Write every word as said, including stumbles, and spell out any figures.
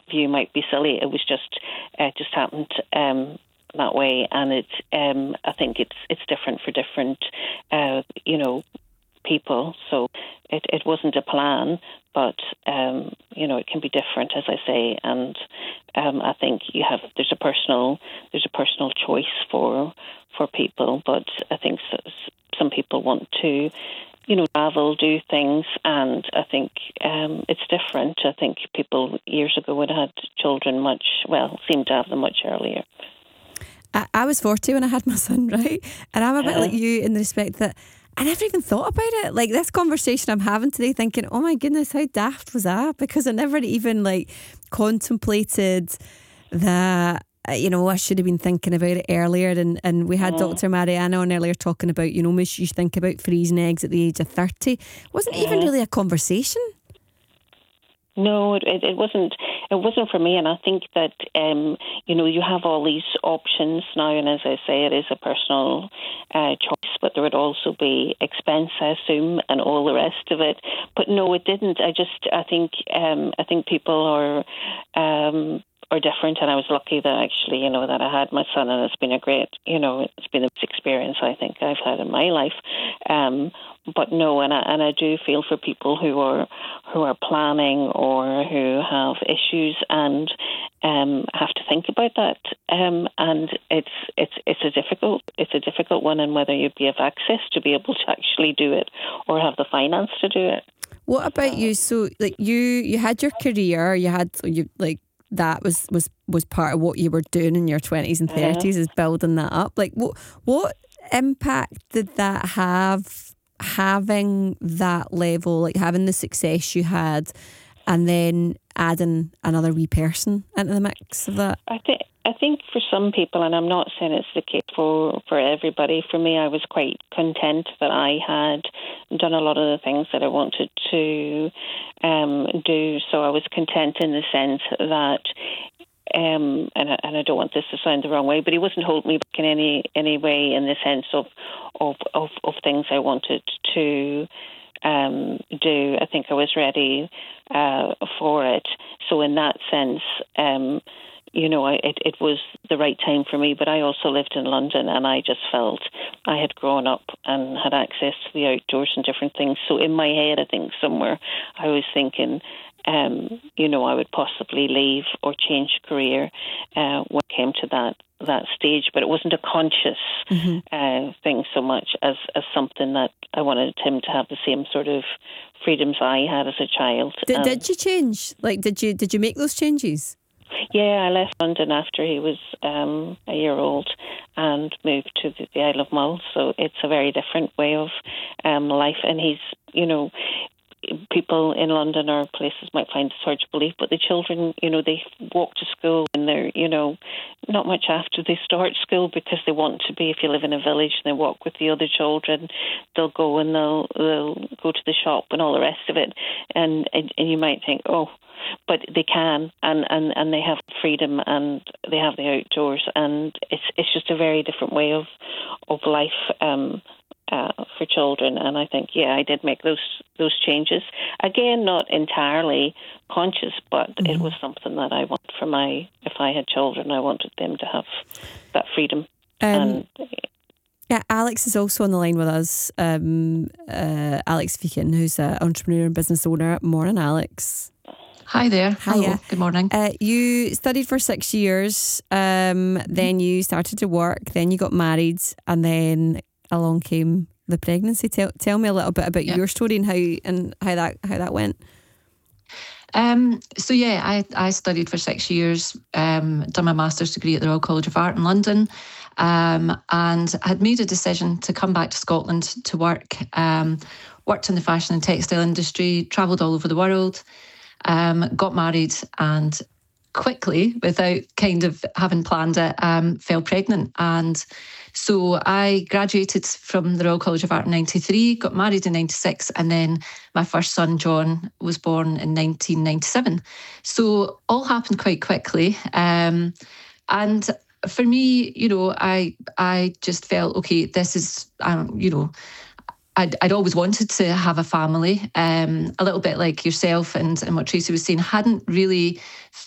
view might be silly. It was just it just happened um, that way, and it um, I think it's it's different for different uh, you know people. So it it wasn't a plan, but um, you know it can be different, as I say, and um, I think you have there's a personal there's a personal choice for for people, but I think some people want to, you know, travel, do things, and I think um, it's different. I think people years ago would have had children much, well, seemed to have them much earlier. I, I was forty when I had my son, right? And I'm a bit uh-huh. like you in the respect that I never even thought about it. Like this conversation I'm having today, thinking, oh my goodness, how daft was that? Because I never even like contemplated that, you know, I should have been thinking about it earlier. And, and we had mm. Doctor Mariana on earlier talking about, you know, you should think about freezing eggs at the age of thirty. It wasn't mm. even really a conversation. No, it, it wasn't. It wasn't for me, and I think that um, you know you have all these options now, and as I say, it is a personal uh, choice. But there would also be expense, I assume, and all the rest of it. But no, it didn't. I just, I think, um, I think people are. Um, are different, and I was lucky that actually, you know, that I had my son, and it's been a great, you know, it's been the best experience I think I've had in my life. Um, but no, and I and I do feel for people who are who are planning or who have issues and um, have to think about that. Um, and it's it's it's a difficult it's a difficult one, and whether you have access to be able to actually do it or have the finance to do it. What about you? So, like you, you had your career, you had you like. That was, was, was part of what you were doing in your twenties and thirties, uh-huh. is building that up. Like, what what impact did that have, having that level, like having the success you had, and then adding another wee person into the mix of that? I think I think for some people, and I'm not saying it's the case for, for everybody, for me, I was quite content that I had done a lot of the things that I wanted to um, do. So I was content in the sense that, um, and, I, and I don't want this to sound the wrong way, but he wasn't holding me back in any, any way in the sense of, of, of, of things I wanted to um, do. I think I was ready uh, for it. So in that sense, um, you know, I, it, it was the right time for me, but I also lived in London, and I just felt I had grown up and had access to the outdoors and different things. So in my head, I think somewhere I was thinking, um, you know, I would possibly leave or change career uh, when it came to that that stage. But it wasn't a conscious mm-hmm. uh, thing so much as, as something that I wanted him to have the same sort of freedoms I had as a child. Did, um, did you change? Like, did you did you make those changes? Yeah, I left London after he was um, a year old and moved to the, the Isle of Mull. So it's a very different way of um, life. And he's, you know, people in London or places might find it hard to believe, but the children, you know, they walk to school and they're, you know, not much after they start school because they want to be, if you live in a village and they walk with the other children, they'll go and they'll, they'll go to the shop and all the rest of it. And, and, and you might think, oh, but they can, and, and, and they have freedom and they have the outdoors, and it's it's just a very different way of of life um, uh, for children. And I think, yeah, I did make those those changes. Again, not entirely conscious, but mm-hmm. it was something that I want for my, if I had children, I wanted them to have that freedom. Um, and Yeah, Alex is also on the line with us. Um, uh, Alex Feakin, who's an entrepreneur and business owner. Morning, Alex. Hi there. Hiya. Hello. Good morning. Uh, you studied for six years, um, then you started to work, then you got married, and then along came the pregnancy. Tell tell me a little bit about yep. your story and how and how that how that went. Um, so yeah, I, I studied for six years, um, done my master's degree at the Royal College of Art in London, um, and had made a decision to come back to Scotland to work. Um, worked in the fashion and textile industry, travelled all over the world. Um, got married and quickly, without kind of having planned it, um, fell pregnant. And so I graduated from the Royal College of Art in ninety-three, got married in ninety-six, and then my first son, John, was born in nineteen ninety-seven. So all happened quite quickly. Um, and for me, you know, I I just felt, okay, this is, um, you know, I'd, I'd always wanted to have a family, um, a little bit like yourself and, and what Tracy was saying, hadn't really